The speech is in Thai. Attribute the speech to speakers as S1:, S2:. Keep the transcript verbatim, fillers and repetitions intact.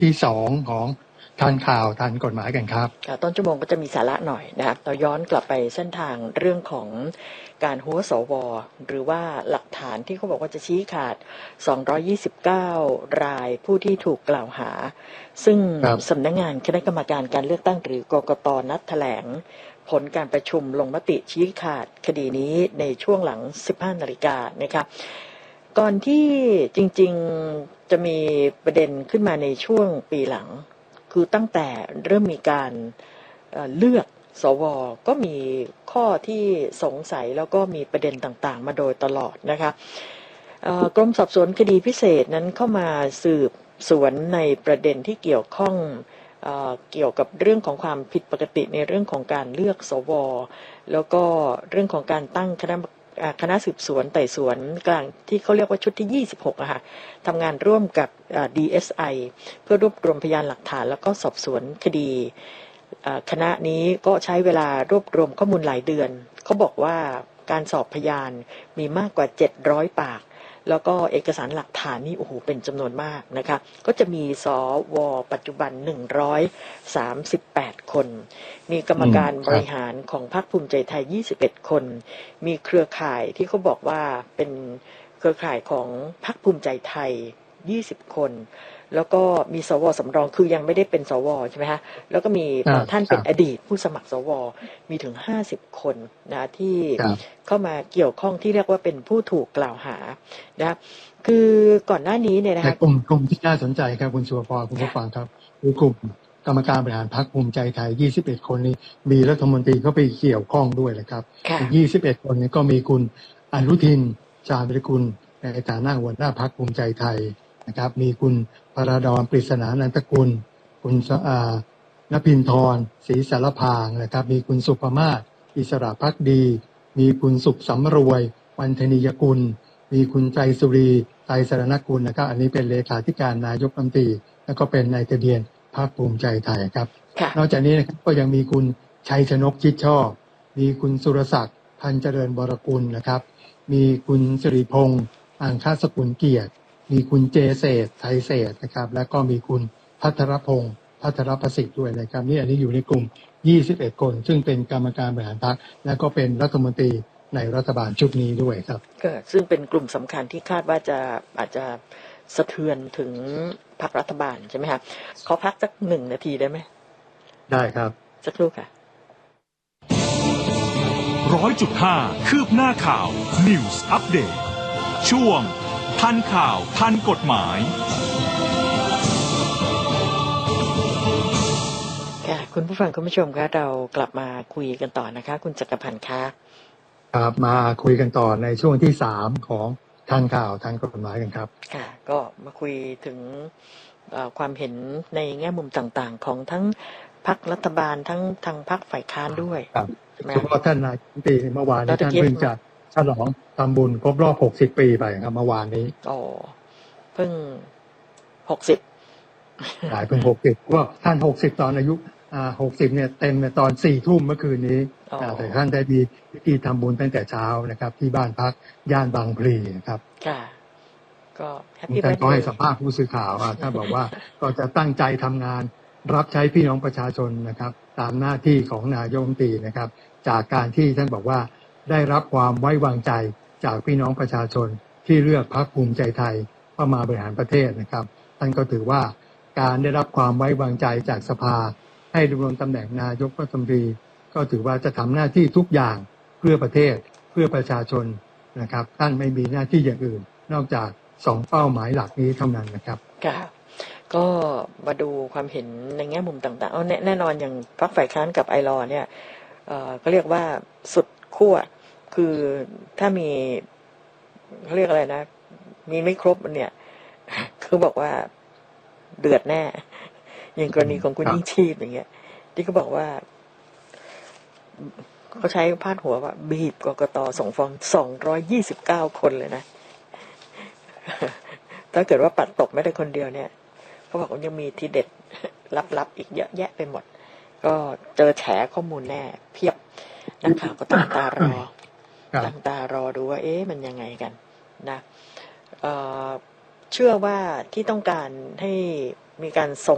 S1: ที่สองของทันข่าวทันกฎหมายกันครับ
S2: ต้นชั่วโมงก็จะมีสาระหน่อยนะครับเราย้อนกลับไปเส้นทางเรื่องของการหัวสวหรือว่าหลักฐานที่เขาบอกว่าจะชี้ขาดสองร้อยยี่สิบเก้ารายผู้ที่ถูกกล่าวหาซึ่งสำนักงานคณะกรรมการการเลือกตั้งหรือกกต.นัดแถลงผลการประชุมลงมติชี้ขาดคดีนี้ในช่วงหลังสิบห้านาฬิกานะครับก่อนที่จริงๆจะมีประเด็นขึ้นมาในช่วงปีหลังคือตั้งแต่เริ่มมีการเลือกสวก็มีข้อที่สงสัยแล้วก็มีประเด็นต่างๆมาโดยตลอดนะคะกรมสอบสวนคดีพิเศษนั้นเข้ามาสืบสวนในประเด็นที่เกี่ยวข้องเอ่อเกี่ยวกับเรื่องของความผิดปกติในเรื่องของการเลือกสวแล้วก็เรื่องของการตั้งคณะคณะสืบสวนไต่สวนกลางที่เขาเรียกว่าชุดที่ยี่สิบหกอะค่ะทำงานร่วมกับ ดี เอส ไอ เพื่อรวบรวมพยานหลักฐานแล้วก็สอบสวนคดีคณะนี้ก็ใช้เวลารวบรวมข้อมูลหลายเดือนเขาบอกว่าการสอบพยานมีมากกว่าเจ็ดร้อยปากแล้วก็เอกสารหลักฐานนี่โอ้โหเป็นจำนวนมากนะคะก็จะมีสวปัจจุบันหนึ่งร้อยสามสิบแปดคนมีกรรมการบริหารของพรรคภูมิใจไทยยี่สิบเอ็ดคนมีเครือข่ายที่เขาบอกว่าเป็นเครือข่ายของพรรคภูมิใจไทยยี่สิบคนแล้วก็มีสวสำรองคือยังไม่ได้เป็นสวใช่ไหมฮะแล้วก็มีบางท่านเป็นอดีตผู้สมัครสวมีถึงห้าสิบคนนะที่เข้ามาเกี่ยวข้องที่เรียกว่าเป็นผู้ถูกกล่าวหานะครับคือก่อนหน้านี้เนี่ยนะคะ
S1: กลุ่มกลุ่มที่น่าสนใจครับคุณสุภพรคุณผู้ฟังครับคือกลุ่มกรรมการบริหารพรรคภูมิใจไทยยี่สิบเอ็ดคนนี้มีรัฐมนตรีเข้าไปเกี่ยวข้องด้วยนะครับยี่สิบเอ็ดคนนี้ก็มีคุณอนุทินชาญวิรากูลในฐานะหัวหน้าพรรคภูมิใจไทยนะครับมีคุณปราดรปริศนานันทกุลคุณณภินทร์ศรีสารพางนะครับมีคุณสุภมาศอิสระภักดีมีคุณสุขสำรวยวันธนียกุลมีคุณใจสุรีไตรสรณกุลนะครับอันนี้เป็นเลขาธิการนายกรัฐมนตรีแล้วก็เป็นนายทะเบียนพรรคภูมิใจไทยครับนอกจากนี้นะครับก็ยังมีคุณชัยชนกชิดชอบมีคุณสุรศักดิ์พันเจริญบรกุลนะครับมีคุณสิริพงษ์อังคสกุลเกียรติมีคุณเจเศษไทยเศษนะครับแล้วก็มีคุณพัทรพงษ์พัทรประสิทธิ์ด้วยนะครับนี่อันนี้อยู่ในกลุ่มยี่สิบเอ็ดคนซึ่งเป็นกรรมการบริหารพรรคและก็เป็นรัฐมนตรีในรัฐบาลชุดนี้ด้วยครับ
S2: ซึ่งเป็นกลุ่มสำคัญที่คาดว่าจะอาจจะสะเทือนถึงพรรครัฐบาลใช่ไหมครับขอพักสักหนึ่งนาทีได้ไหม
S1: ได้ครับ
S2: สักครู่ค่ะ
S3: ร้อยจุดห้าคืบหน้าข่าว News Update ช่วงทันข่าวทันกฎหมาย
S2: ค่ะคุณผู้ฟังคุณผู้ชมคะเรากลับมาคุยกันต่อนะคะคุณจักรพันธ์คะ
S1: ครับมาคุยกันต่อในช่วงที่สามของทันข่าวทันกฎหมายกันครับ
S2: ค่ะก็มาคุยถึงความเห็นในแง่มุมต่างๆของทั้งพรรครัฐบาลทั้งทางพรรคฝ่ายค้านด้วย
S1: ครับเฉพาะท่านนายกรัฐมนตรีเมื่อวานนี้ท่านเพิ่งจะฉลองทำบุญครบรอบหกสิบปีไปครับเมื่อวานนี้
S2: อ๋อเพิ่งหกสิบ
S1: หลายเพิ่งหกสิบว่าท่านหกสิบตอนอายุอ่าหกสิบเนี่ยเต็มตอนสี่ทุ่มเมื่อคืนนี้แต่ท่านได้มีพิธีทำบุญตั้งแต่เช้านะครับที่บ้านพักย่านบางพลีครับ
S2: ค่ะก็
S1: แฮปปี้เบิร์ธเดย์ท่านก็ให้สัมภาษณ์ผู้สื่อข่าวว่าท่านบอกว่าก็จะตั้งใจทำงานรับใช้พี่น้องประชาชนนะครับตามหน้าที่ของนายกรัฐมนตรีนะครับจากการที่ท่านบอกว่าได้รับความไว้วางใจจากพี่น้องประชาชนที่เลือกพรรคภูมิใจไทยเข้ามาบริหารประเทศนะครับท่านก็ถือว่าการได้รับความไว้วางใจจากสภาให้ดำรงตำแหน่งนายกรัฐมนตรีก็ถือว่าจะทำหน้าที่ทุกอย่างเพื่อประเทศเพื่อประชาชนนะครับท่านไม่มีหน้าที่อย่างอื่นนอกจากสองเป้าหมายหลักนี้เท่านั้นนะครับ
S2: ค่ะก็มาดูความเห็นในแง่มุมต่างๆเอาแน่นอนอย่างพรรคฝ่ายค้านกับไอรอเนี่ยเอ่อก็เรียกว่าสุดขั้วคือถ้ามีเขาเรียกอะไรนะมีไม่ครบเนี่ยคือบอกว่าเดือดแน่อย่างกรณีของคุณยิ่งชีพอย่างเงี้ยที่เขาบอกว่าเขาใช้พาดหัวว่าบีบกกต.ส่งฟ้องสองร้อยยี่สิบเก้าคนเลยนะถ้าเกิดว่าปัดตกไม่ได้คนเดียวเนี่ยเขาบอกว่ายังมีทีเด็ดลับๆอีกเยอะแยะไปหมดก็เจอแฉข้อมูลแน่เพียบนักข่าวก็ตั้งตารอตั้งตารอดูว่าเอ๊ะมันยังไงกันนะเอ่อเชื่อว่าที่ต้องการให้มีการส่ง